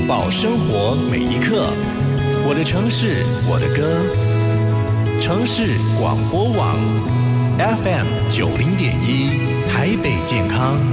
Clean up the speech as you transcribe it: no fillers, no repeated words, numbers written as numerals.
饱生活每一刻。我的城市，我的歌。城市广播网 FM 90.1，台北健康。